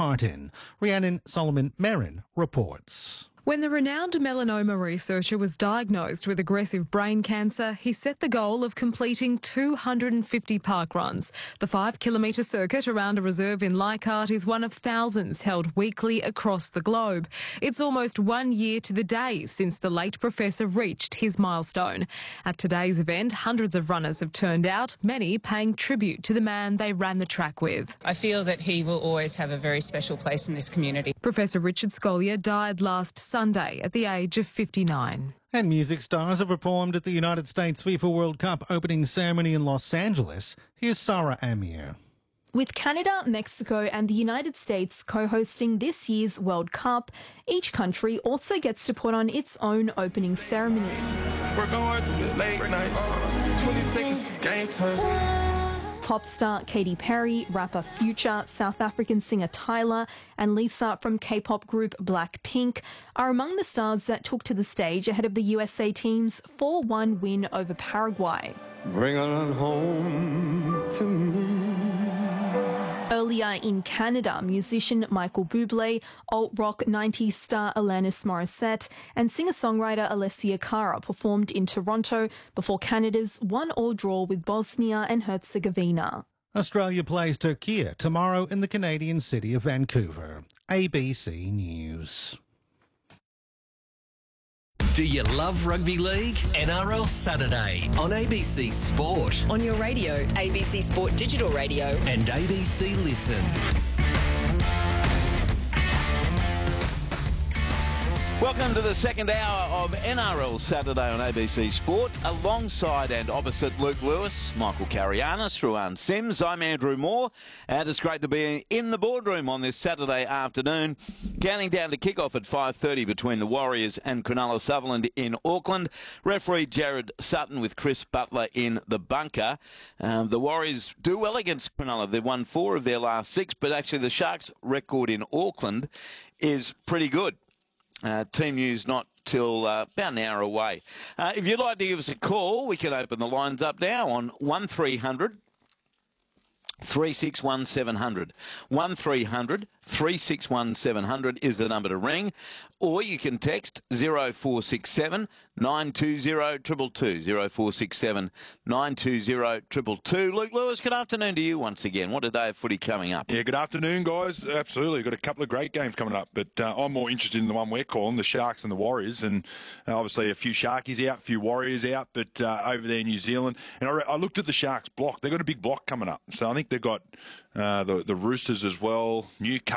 part in. Rhiannon Solomon-Merrin reports. When the renowned melanoma researcher was diagnosed with aggressive brain cancer, he set the goal of completing 250 park runs. The 5-kilometre circuit around a reserve in Leichhardt is one of thousands held weekly across the globe. It's almost 1 year to the day since the late professor reached his milestone. At today's event, hundreds of runners have turned out, many paying tribute to the man they ran the track with. I feel that he will always have a very special place in this community. Professor Richard Scolyer died last Sunday at the age of 59. And music stars have performed at the United States FIFA World Cup opening ceremony in Los Angeles. Here's Sarah Amir. With Canada, Mexico and the United States co-hosting this year's World Cup, each country also gets to put on its own opening ceremony. We're going through the late nights, 20 seconds, game time. Pop star Katy Perry, rapper Future, South African singer Tyler and Lisa from K-pop group Blackpink are among the stars that took to the stage ahead of the USA team's 4-1 win over Paraguay. Bring her home to me. Earlier in Canada, musician Michael Bublé, alt-rock 90s star Alanis Morissette and singer-songwriter Alessia Cara performed in Toronto before Canada's 1-1 draw with Bosnia and Herzegovina. Australia plays Turkey tomorrow in the Canadian city of Vancouver. ABC News. Do you love rugby league? NRL Saturday on ABC Sport. On your radio, ABC Sport Digital Radio. And ABC Listen. Welcome to the second hour of NRL Saturday on ABC Sport. Alongside and opposite Luke Lewis, Michael Carianis, Ruan Sims, I'm Andrew Moore, and it's great to be in the boardroom on this Saturday afternoon. Counting down to kick-off at 5:30 between the Warriors and Cronulla Sutherland in Auckland. Referee Jared Sutton with Chris Butler in the bunker. The Warriors do well against Cronulla. They've won 4 of their last 6, but actually the Sharks' record in Auckland is pretty good. Team news not till about an hour away. If you'd like to give us a call, we can open the lines up now on 1300 361 700. 1300 361 700 is the number to ring, or you can text 0467 920 222. 0467 920 222. Luke Lewis, good afternoon to you once again. What a day of footy coming up. Yeah, good afternoon, guys. Absolutely. We've got a couple of great games coming up, but I'm more interested in the one we're calling, the Sharks and the Warriors, and obviously a few Sharkies out, a few Warriors out, but over there in New Zealand. And I looked at the Sharks block. They've got a big block coming up, so I think they've got the Roosters as well, Newcastle.